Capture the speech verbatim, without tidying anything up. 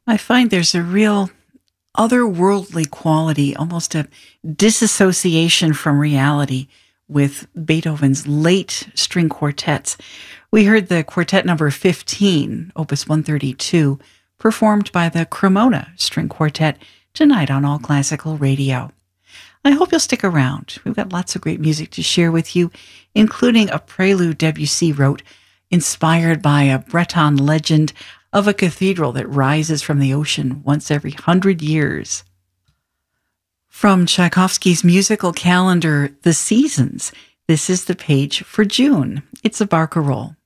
I find there's a real otherworldly quality, almost a disassociation from reality with Beethoven's late string quartets. We heard the quartet number fifteen, opus one thirty-two, performed by the Cremona String Quartet tonight on All Classical Radio. I hope you'll stick around. We've got lots of great music to share with you, including a prelude Debussy wrote, inspired by a Breton legend of a cathedral that rises from the ocean once every hundred years. From Tchaikovsky's musical calendar, The Seasons, this is the page for June. It's a barcarolle.